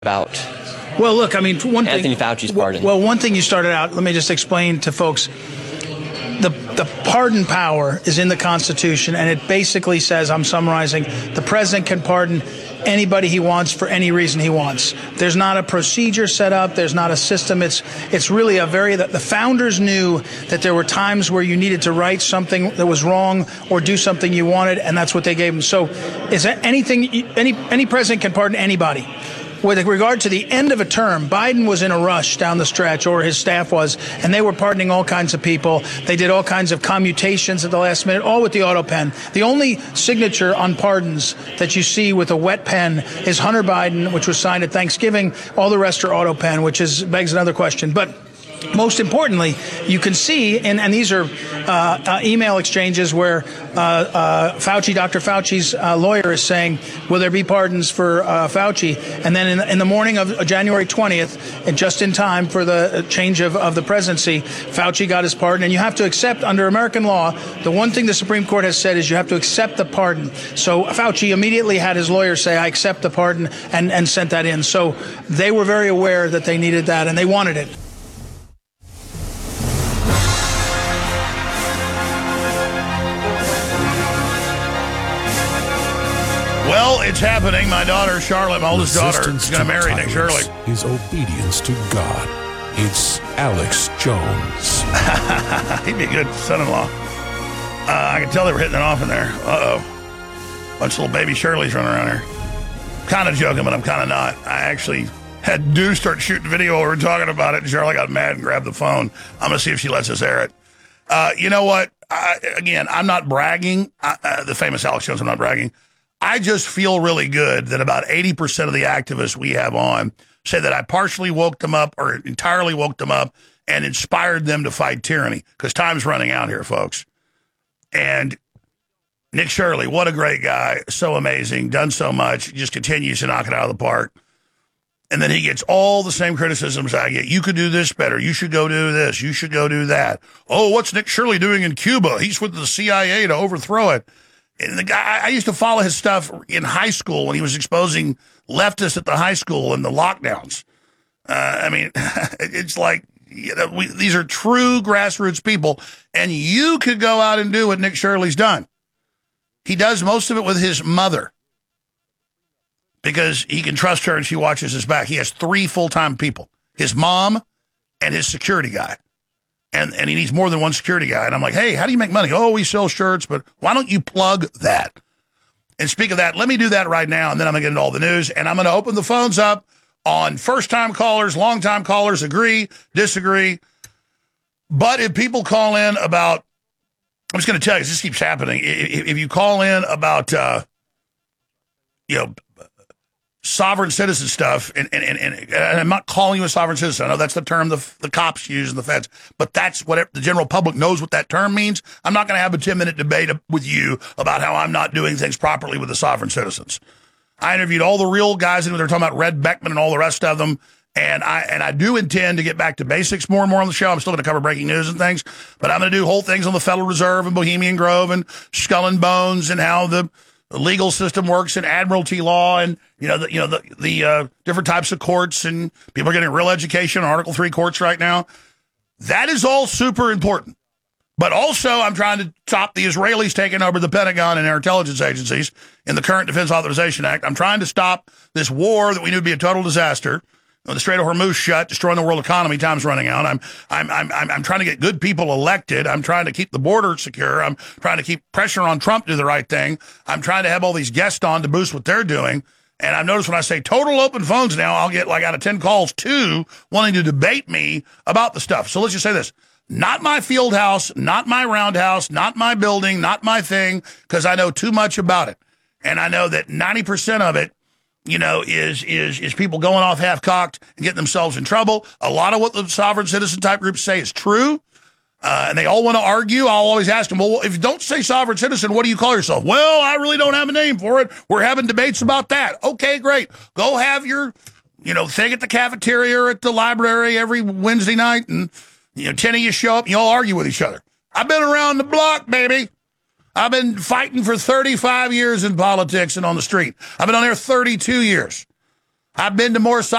about Well, look, I mean, Anthony Fauci's pardon? Well, one thing you started out, let me just explain to folks. The pardon power is in the Constitution, and it basically says, I'm summarizing, the president can pardon anybody he wants for any reason he wants. There's not a procedure set up. There's not a system. It's really the founders knew that there were times where you needed to write something that was wrong or do something you wanted, and that's what they gave them. So is that any president can pardon anybody. With regard to the end of a term, Biden was in a rush down the stretch, or his staff was, and they were pardoning all kinds of people. They did all kinds of commutations at the last minute, all with the auto pen. The only signature on pardons that you see with a wet pen is Hunter Biden, which was signed at Thanksgiving. All the rest are auto pen, which begs another question. But most importantly, you can see, and these are email exchanges where Dr. Fauci's lawyer is saying, will there be pardons for Fauci? And then in the morning of January 20th, and just in time for the change of the presidency, Fauci got his pardon. And you have to accept, under American law, the one thing the Supreme Court has said is you have to accept the pardon. So Fauci immediately had his lawyer say, I accept the pardon, and sent that in. So they were very aware that they needed that, and they wanted it. Well, it's happening. My daughter, Charlotte, my oldest daughter, is going to marry Nick Shirley. Is obedience to God. It's Alex Jones. He'd be a good son-in-law. I can tell they were hitting it off in there. Uh-oh. Bunch of little baby Shirleys running around here. Kind of joking, but I'm kind of not. I actually had Dew start shooting video while we were talking about it, and Charlotte got mad and grabbed the phone. I'm going to see if she lets us air it. You know what? Again, I'm not bragging. The famous Alex Jones, I'm not bragging. I just feel really good that about 80% of the activists we have on say that I partially woke them up or entirely woke them up and inspired them to fight tyranny, because time's running out here, folks. And Nick Shirley, what a great guy. So amazing, done so much, just continues to knock it out of the park. And then he gets all the same criticisms I get. You could do this better. You should go do this. You should go do that. Oh, what's Nick Shirley doing in Cuba? He's with the CIA to overthrow it. And the guy, I used to follow his stuff in high school when he was exposing leftists at the high school and the lockdowns. I mean, it's like, you know, these are true grassroots people, and you could go out and do what Nick Shirley's done. He does most of it with his mother because he can trust her and she watches his back. He has 3 full-time people, his mom and his security guy. And he needs more than one security guy. And I'm like, hey, how do you make money? Oh, we sell shirts, but why don't you plug that? And speak of that, let me do that right now, and then I'm going to get into all the news. And I'm going to open the phones up on first-time callers, long-time callers, agree, disagree. But if people call in about, I'm just going to tell you, this keeps happening. If you call in about, sovereign citizen stuff, and I'm not calling you a sovereign citizen. I know that's the term the cops use and the feds, but that's what the general public knows what that term means. I'm not going to have a 10-minute debate with you about how I'm not doing things properly with the sovereign citizens. I interviewed all the real guys, and they're talking about Red Beckman and all the rest of them, and I do intend to get back to basics more and more on the show. I'm still going to cover breaking news and things, but I'm going to do whole things on the Federal Reserve and Bohemian Grove and Skull and Bones and how the legal system works and admiralty law and, the different types of courts, and people are getting real education on Article 3 courts right now. That is all super important. But also I'm trying to stop the Israelis taking over the Pentagon and our intelligence agencies in the current Defense Authorization Act. I'm trying to stop this war that we knew would be a total disaster. The Strait of Hormuz shut, destroying the world economy. Time's running out. I'm trying to get good people elected. I'm trying to keep the border secure. I'm trying to keep pressure on Trump to do the right thing. I'm trying to have all these guests on to boost what they're doing. And I've noticed when I say total open phones now, I'll get out of 10 calls, 2 wanting to debate me about the stuff. So let's just say this. Not my field house, not my roundhouse, not my building, not my thing, because I know too much about it. And I know that 90% of it, is people going off half-cocked and getting themselves in trouble. A lot of what the sovereign citizen type groups say is true, and they all want to argue. I'll always ask them, well, if you don't say sovereign citizen, what do you call yourself? Well, I really don't have a name for it. We're having debates about that. Okay, great. Go have your, thing at the cafeteria or at the library every Wednesday night, and 10 of you show up and you all argue with each other. I've been around the block, baby. I've been fighting for 35 years in politics and on the street. I've been on there 32 years. I've been to more